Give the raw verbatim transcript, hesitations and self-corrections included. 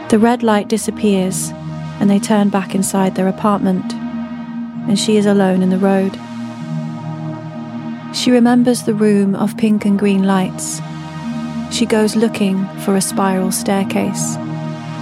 The red light disappears and they turn back inside their apartment, and she is alone in the road. She remembers the room of pink and green lights. She goes looking for a spiral staircase.